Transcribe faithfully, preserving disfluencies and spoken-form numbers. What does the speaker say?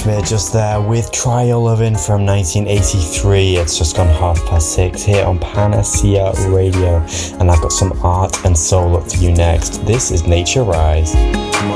Smith just there with Try Your Lovin' from nineteen eighty-three. It's just gone half past six here on Panacea Radio, and I've got some art and soul up for you next. This is Nature Rise.